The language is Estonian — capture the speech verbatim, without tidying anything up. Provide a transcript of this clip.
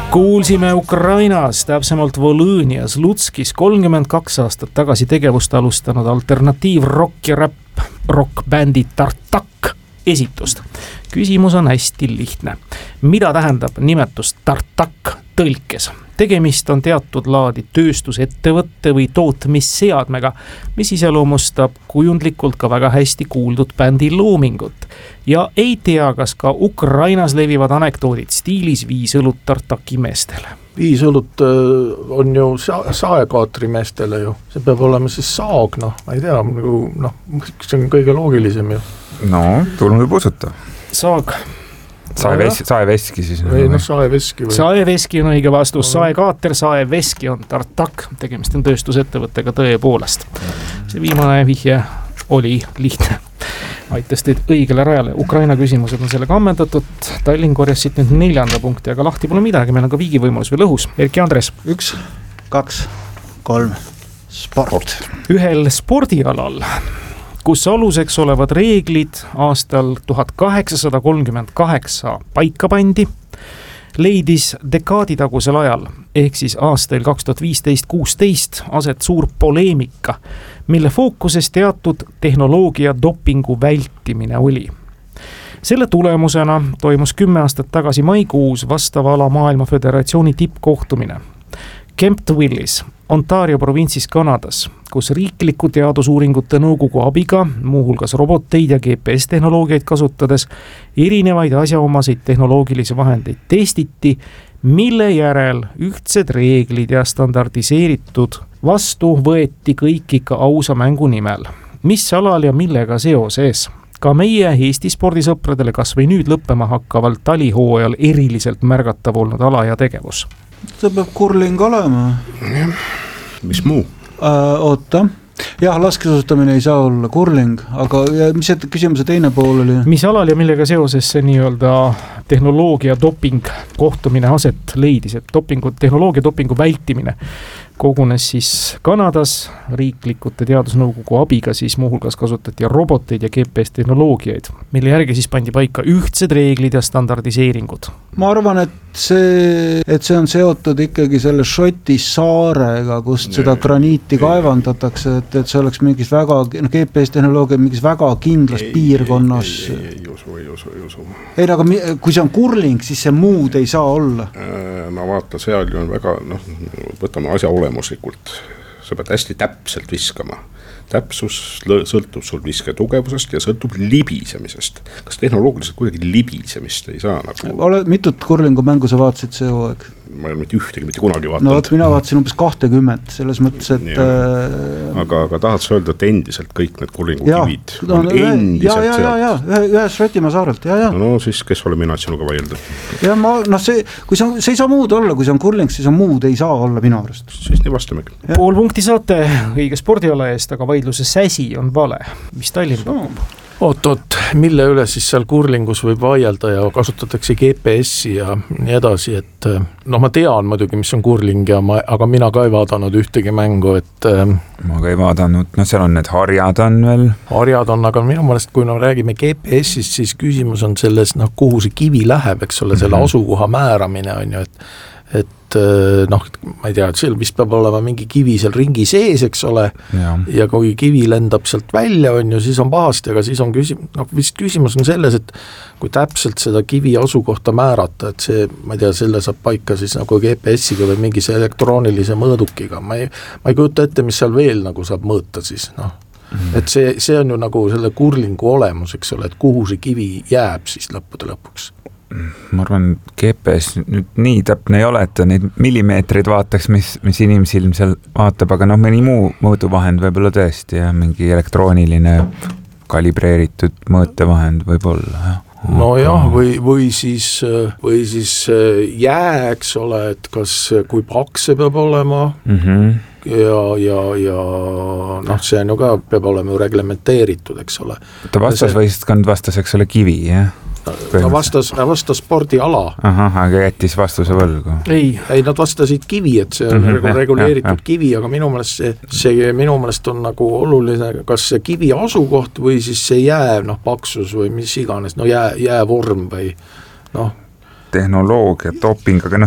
Kuulsime Ukrainas, täpsemalt Volõnias, Lutskis kolmkümmend kaks aastat tagasi tegevust alustanud alternatiivrock ja rap rockbändi Tartak esitust. Küsimus on hästi lihtne. Mida tähendab nimetus Tartak tõlkes? Tegemist on teatud laadi tööstusettevõtte või tootmisseadmega, mis iseloomustab kujundlikult ka väga hästi kuuldud bändi loomingut. Ja ei tea, kas ka Ukrainas levivad anekdoodid stiilis viis õlut Tartaki meestele. Viis õlut on ju sa- saekaatri meestele ju. See peab olema siis saag, noh, ma ei tea, nagu, noh, see on kõige loogilisem ju. No, tulnud juba usuta. Saag. Saeveski, saeveski siis. Või noh, saeveski. Või... Saeveski on õige vastus. Saekaater, saeveski on Tartak. Tegemist on tööstusettevõttega tõepoolest. See viimane vihje oli lihtne. Aitas teid õigele rajale. Ukraina küsimused on sellega ammendatud. Tallinn korjas siit nüüd neljanda punkti, aga lahti pole midagi. Meil on ka viigi võimalus veel õhus. Erki Andres. Üks, kaks, kolm. Sport. Ühel spordialal, kus aluseks olevad reeglid aastal tuhat kaheksasada kolmkümmend kaheksa paika pandi, leidis dekaaditagusel ajal, ehk siis aastail kaks tuhat viisteist kuusteist aset suur poleemika, mille fookuses teatud tehnoloogia dopingu vältimine oli. Selle tulemusena toimus kümme aastat tagasi maikuus vastava ala maailma föderatsiooni tippkohtumine Kemptville'is, Ontario provintsis Kanadas, kus riikliku teadusuuringute nõukogu abiga, muuhulgas roboteid ja G P S-tehnoloogiaid kasutades, erinevaid asjaomaseid tehnoloogilisi vahendeid testiti, mille järel ühtsed reeglid ja standardiseeritud vastu võeti kõik ikka ausa mängu nimel. Mis alal ja millega seoses? Ka meie Eesti spordisõpradele kas või nüüd lõppema hakkavalt talihooajal eriliselt märgatav olnud ala ja tegevus. See peab kurling olema. Mis muu? Äh, oota. Jah, laskesuusatamine ei saa olla kurling, aga ja, mis see küsimuse teine pool oli? Mis alal ja millega seoses see nii-öelda tehnoloogia doping kohtumine aset leidis, et dopingu, tehnoloogia dopingu vältimine kogunes siis Kanadas riiklikute teadusnõukogu abiga, siis muuhulgas kasutati roboteid ja G P S-tehnoloogiaid, mille järgi siis pandi paika ühtsed reeglid ja standardiseeringud. Ma arvan, et see, et see on seotud ikkagi selle Šoti saarega, kust nee, seda graniiti kaevandatakse, et, et see oleks mingis väga, no G P S-tehnoloogia mingis väga kindlas ei, piirkonnas. Ei, ei, ei usu, ei usu, ei usu. Ei, aga kui see on kurling, siis see muud ei saa olla. No vaata, seal on väga, noh, võtame asja olemuslikult. Sa pead hästi täpselt viskama. Täpsus sõltub sul viske tugevusest ja sõltub libisemisest. Kas tehnoloogiliselt kuidagi libisemist ei saa nagu... Ole, mitut kurlingu mängu sa vaatasid see hooaeg? Ma ei ole mitte ühtegi, mitte kunagi vaatanud. No, mina vaatasin umbes kahtekümmet, selles mõttes, et... Äh... Aga, aga tahad sa öelda, et endiselt kõik need kurlingu ja, kivid no, on ja, endiselt ja, ja, ja, ja, ühes Šotimaa saarelt, ja, ja. No, no siis, kes ole mina sinuga vaielda? Ja ma, noh, see, kui see, see ei saa muud olla, kui see on kurling, siis on muud ei saa olla minu arust. Siis nii vastamegi. Pool punkti saate õige spordiala eest, aga vaidluse säsi on vale. Mis Tallinn pakub? Oot, oot, mille üle siis seal kurlingus võib vaielda ja kasutatakse G P S-i ja nii edasi, et noh, ma tean muidugi, mis on kurling, ja ma, aga mina ka ei vaadanud ühtegi mängu, et ma ka ei vaadanud, no seal on need harjad on veel. Harjad on, aga minu mõelest, kui no räägime G P S-ist, siis küsimus on selles, noh, kuhu see kivi läheb, eks ole, selle mm-hmm. asukoha määramine on ju, et et noh, ma ei tea, et seal vist peab olema mingi kivi seal ringi sees, eks ole, ja, ja kui kivi lendab sealt välja, on ju, siis on pahasti, aga siis on küsimus, noh, vist küsimus on selles, et kui täpselt seda kivi asukohta määrata, et see, ma ei tea, selle saab paika siis nagu G P S-iga või mingis elektroonilise mõõdukiga, ma ei, ma ei kujuta ette, mis seal veel nagu saab mõõta siis, noh. Mm-hmm. Et see, see on ju nagu selle kurlingu olemus, eks ole, et kuhu see kivi jääb siis lõppude lõpuks. Ma arvan, G P S nüüd nii täpne ei ole, et neid millimeetreid vaataks, mis, mis inimsilm seal vaatab, aga noh, mõni muu mõõduvahend võib olla tõesti ja mingi elektrooniline kalibreeritud mõõtevahend võib olla. No jah, või, või siis, või siis jää, eks ole, et kas, kui paks see peab olema mm-hmm. ja, ja, ja noh, see on ju ka, peab olema ju reglementeeritud, eks ole. Ta vastas see... võistkond vastas, eks ole, kivi, jah? Ta vastas, vastas spordiala. Ahah, aga jättis vastuse võlgu. Ei, ei, nad vastasid kivi, et see on mm-hmm, reguleeritud ja, ja. kivi, aga minu meelest see, see minu meelest on nagu oluline, kas see kivi asukoht või siis see jää, noh, paksus või mis iganes, no jää, jäävorm või noh. Tehnoloogia, doping, aga noh,